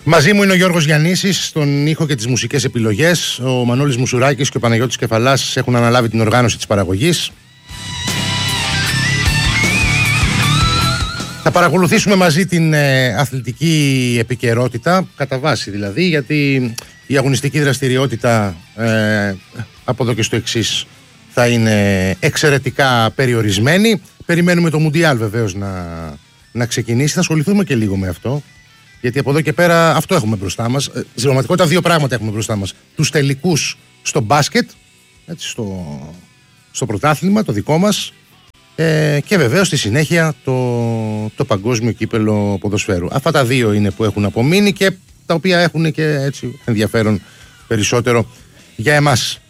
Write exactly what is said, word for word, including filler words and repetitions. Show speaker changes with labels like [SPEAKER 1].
[SPEAKER 1] Μαζί μου είναι ο Γιώργος Γιαννίσης, στον ήχο και τις μουσικές επιλογές. Ο Μανώλης Μουσουράκης και ο Παναγιώτης Κεφαλάς έχουν αναλάβει την οργάνωση της παραγωγής. Θα παρακολουθήσουμε μαζί την ε, αθλητική επικαιρότητα, κατά βάση δηλαδή, γιατί η αγωνιστική δραστηριότητα ε, από εδώ και στο εξής θα είναι εξαιρετικά περιορισμένη. Περιμένουμε το Μουντιάλ βεβαίως να, να ξεκινήσει, θα ασχοληθούμε και λίγο με αυτό. Γιατί από εδώ και πέρα αυτό έχουμε μπροστά μας. Στην πραγματικότητα δύο πράγματα έχουμε μπροστά μας. Τους τελικούς στο μπάσκετ, έτσι, στο, στο πρωτάθλημα, το δικό μας, ε, και βεβαίως στη συνέχεια το, το παγκόσμιο κύπελο ποδοσφαίρου. Αυτά τα δύο είναι που έχουν απομείνει και τα οποία έχουν και έτσι ενδιαφέρον περισσότερο για εμάς.